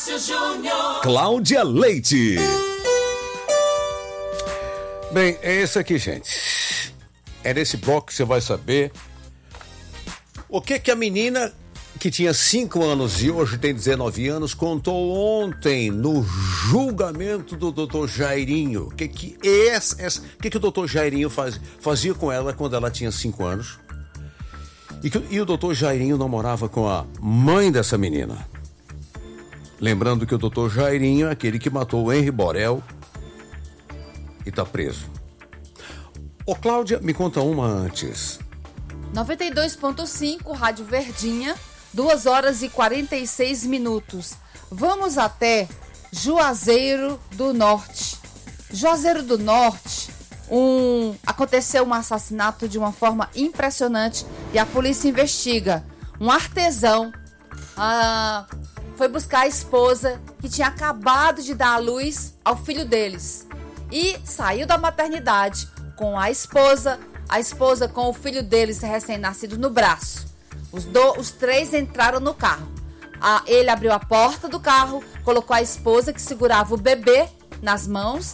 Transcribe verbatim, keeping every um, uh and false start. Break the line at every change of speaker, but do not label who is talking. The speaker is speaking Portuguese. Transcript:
Inácio Júnior.
Cláudia Leite.
Bem, é isso aqui, gente. É nesse bloco que você vai saber o que que a menina que tinha cinco anos e hoje tem dezenove anos contou ontem no julgamento do doutor Jairinho. O que que, essa, essa, que, que o doutor Jairinho faz, fazia com ela quando ela tinha cinco anos? E, que, e o doutor Jairinho namorava com a mãe dessa menina. Lembrando que o doutor Jairinho é aquele que matou o Henri Borel e tá preso. Ô, Cláudia, me conta uma antes.
noventa e dois ponto cinco, Rádio Verdinha, duas horas e quarenta e seis minutos. Vamos até Juazeiro do Norte. Juazeiro do Norte, um, aconteceu um assassinato de uma forma impressionante e a polícia investiga. Um artesão ah, foi buscar a esposa que tinha acabado de dar à luz ao filho deles e saiu da maternidade com a esposa, a esposa com o filho deles recém-nascido no braço. Os, do, os três entraram no carro. Ah, ele abriu a porta do carro, colocou a esposa que segurava o bebê nas mãos